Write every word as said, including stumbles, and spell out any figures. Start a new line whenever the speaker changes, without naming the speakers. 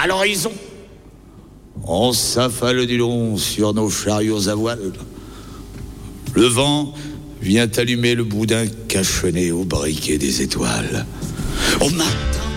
à l'horizon. On s'affale du long sur nos chariots à voile. Le vent vient allumer le boudin cachené au briquet des étoiles. Au matin